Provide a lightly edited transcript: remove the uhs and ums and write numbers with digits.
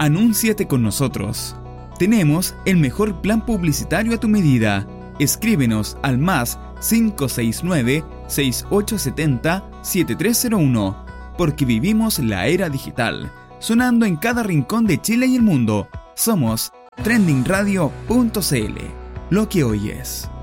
Anúnciate con nosotros. Tenemos el mejor plan publicitario a tu medida. Escríbenos al más 569-6870-7301, porque vivimos la era digital, sonando en cada rincón de Chile y el mundo. Somos trendingradio.cl. Lo que oyes.